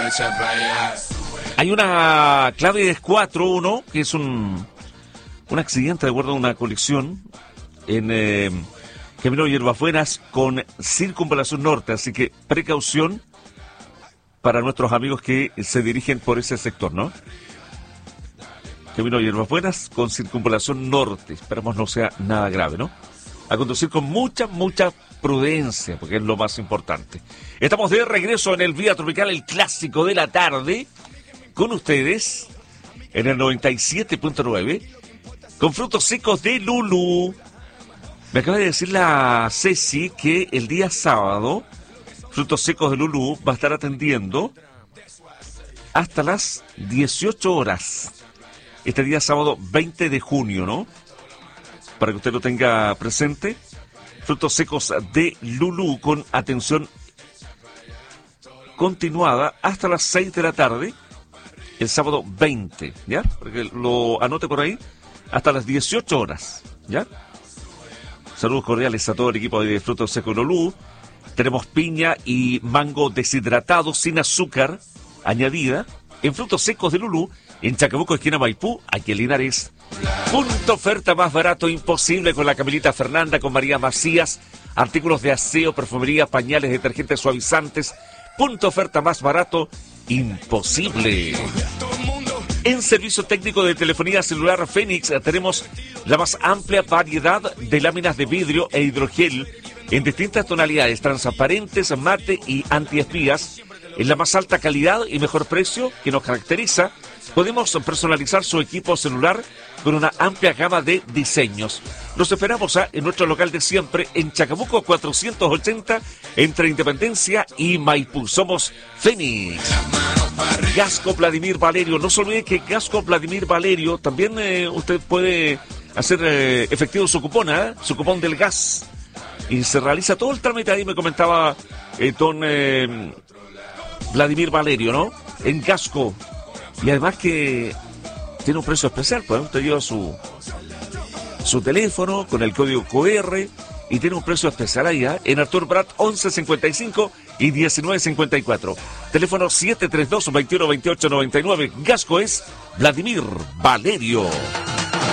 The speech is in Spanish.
Hay una clave 4-1, que es un accidente de acuerdo a una colisión en Camino Hierbabuenas con Circunvalación Norte, así que precaución para nuestros amigos que se dirigen por ese sector, ¿no? Camino Hierbabuenas con Circunvalación Norte, esperamos no sea nada grave, ¿no? A conducir con mucha prudencia, porque es lo más importante. Estamos de regreso en el Vía Tropical, el clásico de la tarde, con ustedes en el 97.9, con frutos secos de Lulú. Me acaba de decir la Ceci que el día sábado, Frutos Secos de Lulú va a estar atendiendo hasta las 18 horas. Este día sábado 20 de junio, ¿no? Para que usted lo tenga presente. Frutos Secos de Lulú con atención continuada hasta las 6 de la tarde. El sábado 20, ¿ya? Porque lo anote por ahí. Hasta las 18 horas, ¿ya? Saludos cordiales a todo el equipo de Frutos Secos de Lulú. Tenemos piña y mango deshidratado sin azúcar añadida en Frutos Secos de Lulú, en Chacabuco, esquina Maipú, aquí en Linares. Punto oferta más barato imposible con la Camilita Fernanda, con María Macías. Artículos de aseo, perfumería, pañales, detergentes, suavizantes. Punto oferta más barato imposible. En servicio técnico de telefonía celular Fénix tenemos la más amplia variedad de láminas de vidrio e hidrogel en distintas tonalidades, transparentes, mate y antiespías, en la más alta calidad y mejor precio que nos caracteriza. Podemos personalizar su equipo celular con una amplia gama de diseños. Los esperamos en nuestro local de siempre en Chacabuco 480 entre Independencia y Maipú. Somos Fénix. Gasco Vladimir Valerio. No se olvide que Gasco Vladimir Valerio también usted puede hacer efectivo su cupón del gas. Y se realiza todo el trámite ahí, me comentaba don Vladimir Valerio, ¿no? En Gasco. Y además que tiene un precio especial, pues usted lleva su teléfono con el código QR y tiene un precio especial ahí, en Artur Prat 1155 y 1954. Teléfono 732-2128-99. Gasco es Vladimir Valerio.